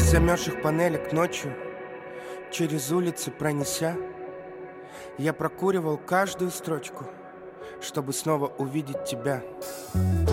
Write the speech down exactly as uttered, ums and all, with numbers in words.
замерзших панелек ночью, через улицы пронеся, я прокуривал каждую строчку, чтобы снова увидеть тебя.